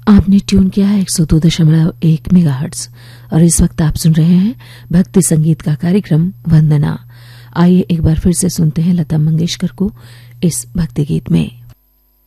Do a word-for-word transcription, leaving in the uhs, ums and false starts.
आपने ट्यून किया है एक सौ दो दशमलव एक मेगाहर्ट्ज और इस वक्त आप सुन रहे हैं भक्ति संगीत का कार्यक्रम वंदना। आइए एक बार फिर से सुनते हैं लता मंगेशकर को इस भक्ति गीत में।